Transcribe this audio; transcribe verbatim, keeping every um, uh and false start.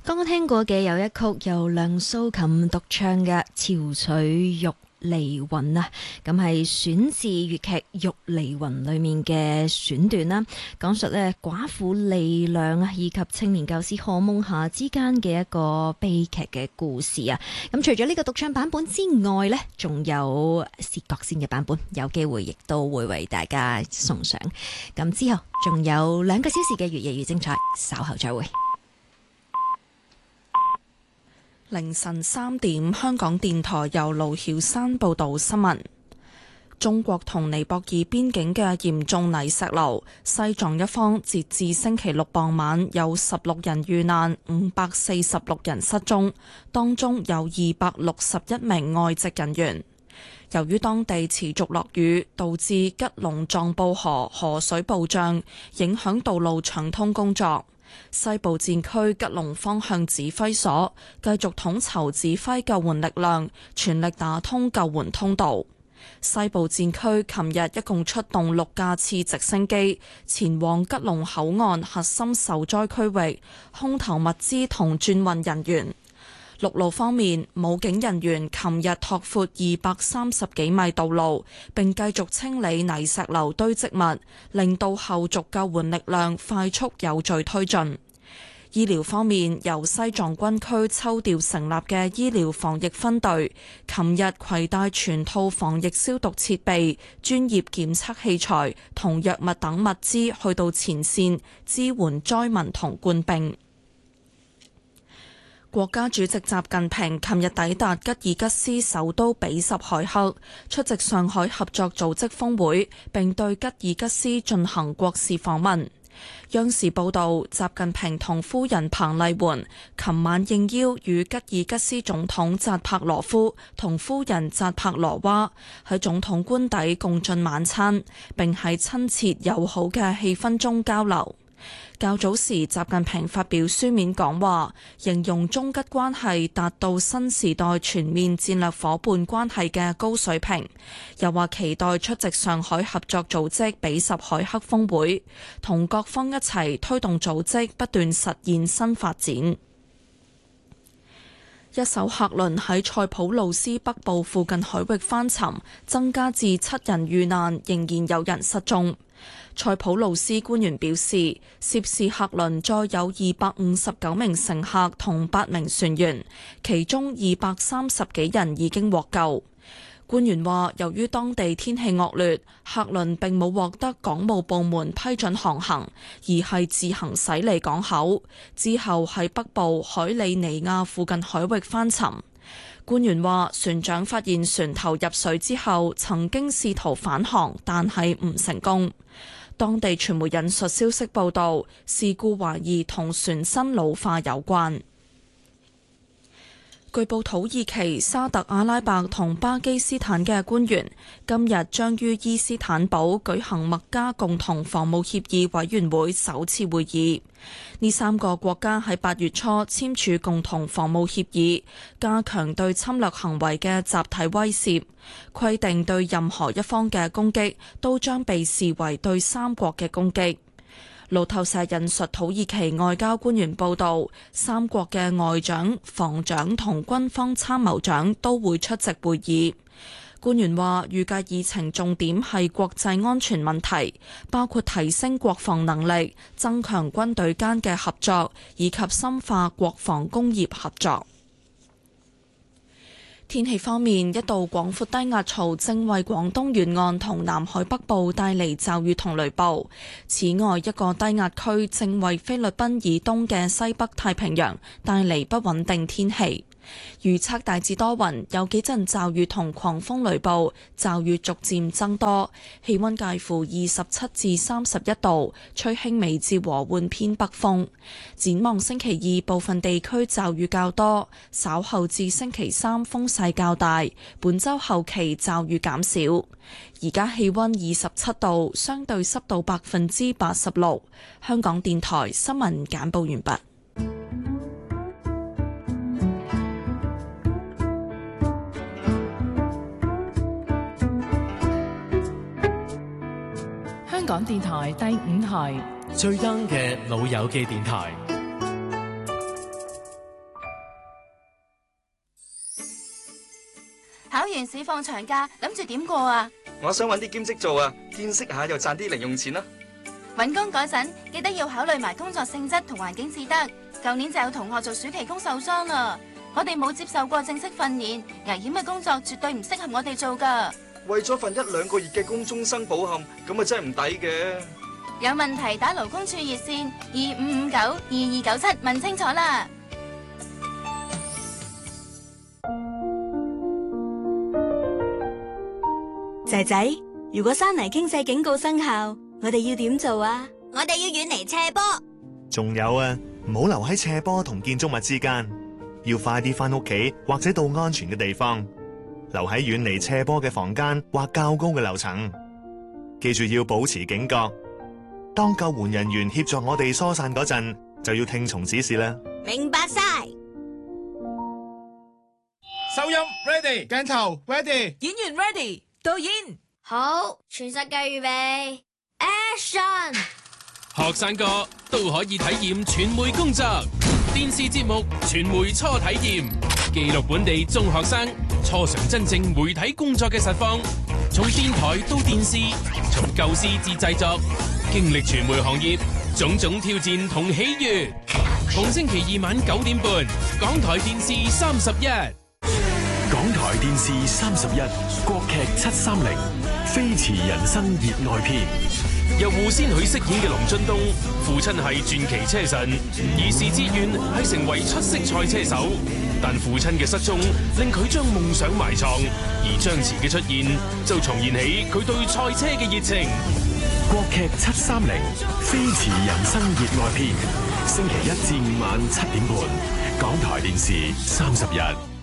剛剛聽過嘅有一曲由梁素琴獨唱嘅《潮水玉離魂》啊，咁係選自粵劇《玉離魂》裏面嘅選段啦，講述咧寡婦離娘啊以及青年教師何夢霞之間嘅一個悲劇嘅故事啊。咁除咗呢個獨唱版本之外呢，仲有薛覺先嘅版本，有機會亦都會為大家送上。咁之後仲有兩個小時嘅越夜越精彩，稍後再會。 凌晨三點，香港電台由盧曉山報道新聞。中國同尼泊爾邊境嘅嚴重泥石流，西藏一方截至星期六傍晚有十六人遇難，五百四十六人失蹤，當中有二百六十一名外籍人員。由於當地持續落雨，導致吉隆藏布河河水暴漲，影響道路暢通工作。西部戰區吉隆方向指揮所繼續統籌指揮救援力量，全力打通救援通道。西部戰區琴日一共出動六架次直升機前往吉隆口岸核心受災區域，空投物資同轉運人員。陸路方面，武警人員琴日拓闊二百三十幾米道路，並繼續清理泥石流堆積物，令到後續救援力量快速有序推進。醫療方面，由西藏軍區抽調成立嘅醫療防疫分隊，琴日攜帶全套防疫消毒設備、專業檢測器材同藥物等物資去到前線支援災民同官兵。國家主席習近平琴日抵達吉爾吉斯首都比什凱克，出席上海合作組織峰會，並對吉爾吉斯進行國事訪問。央視報道，習近平同夫人彭麗媛琴晚應邀與吉爾吉斯總統扎帕羅夫同夫人扎帕羅娃喺總統官邸共進晚餐，並喺親切友好嘅氣氛中交流。較早時，習近平發表書面講話，形容中吉關係達到新時代全面戰略夥伴關係嘅高水平，又話期待出席上海合作組織比什凱克峰會，同各方一齊推動組織不斷實現新發展。一艘客輪喺塞浦路斯北部附近海域翻沉，增加至七人遇難，仍然有人失蹤。塞浦路斯官員表示，涉事客輪載有二百五十九名乘客同八名船員，其中二百三十幾人已經獲救。官員話，由於當地天氣惡劣，客輪並冇獲得港務部門批准航行，而係自行駛離港口，之後喺北部海里尼亞附近海域翻沉。官員話，船長發現船頭入水之後，曾經試圖返航，但係唔成功。當地傳媒引述消息報道，事故懷疑同船身老化有關。據報土耳其、沙特阿拉伯同巴基斯坦嘅官員今日將於伊斯坦堡舉行麥加共同防務協議委員會首次會議。呢三個國家喺八月初簽署共同防務協議，加強對侵略行為嘅集體威懾，規定對任何一方嘅攻擊都將被視為對三國嘅攻擊。路透社引述土耳其外交官員報道，三國嘅外長、防長同軍方參謀長都會出席會議。官員話，預計議程重點係國際安全問題，包括提升國防能力、增強軍隊間嘅合作，以及深化國防工業合作。天氣方面，一道廣闊低壓槽正為廣東沿岸同南海北部帶嚟驟雨同雷暴。此外，一個低壓區正為菲律賓以東嘅西北太平洋帶嚟不穩定天氣。預測大致多雲，有幾陣驟雨同狂風雷暴，驟雨逐漸增多，氣溫介乎二十七至三十一度，吹輕微至和緩偏北風。展望星期二，部分地區驟雨較多，稍後至星期三風勢較大，本週後期驟雨減少。而家氣溫二十七度，相對濕度百分之八十六。香港電台新聞簡報完畢。 香港電台第五台最 young 嘅老友記電台， 完市放長假，諗住點過啊？ 我想揾啲兼職做啊，見識下又賺啲零用錢啦。 揾工嗰陣記得要考慮埋工作性質同環境至得。舊年就有同學做暑期工受傷啦。我哋冇接受過正式訓練，危險嘅工作絕對唔適合我哋做㗎。 為咗份一兩個月嘅工終生抱憾，咁啊真係唔抵嘅。 有問題打勞工處熱線二五五九二二九七問清楚啦。 仔仔，如果山泥傾瀉警告生效，我哋要點做啊？ 我哋要遠離斜坡。 仲有啊，唔好留喺斜坡同建築物之間，要快啲翻屋企或者到安全嘅地方，留喺遠離斜坡嘅房間或較高嘅樓層。記住要保持警覺，當救援人員協助我哋疏散嗰陣，就要聽從指示啦。 明白晒。 收音 ready， 鏡頭 ready， 演員 ready， 導演好，全世界預備 ，Action！ 學生哥都可以體驗傳媒工作，電視節目傳媒初體驗，記錄本地中學生初嘗真正媒體工作嘅實況，從電台到電視，從構思至製作，經歷傳媒行業種種挑戰同喜悅。逢星期二晚九點半，港台電視三十一。 港台電視三十一，國劇七三零，飛馳人生熱愛篇。 由胡先煦飾演嘅龍津東，父親係傳奇車神，兒時志願係成為出色賽車手，但父親嘅失蹤令佢將夢想埋藏，而張弛嘅出現就重燃起佢對賽車嘅熱情。 國劇七三零，飛馳人生熱愛篇，星期一至五晚七點半，港台電視三十一。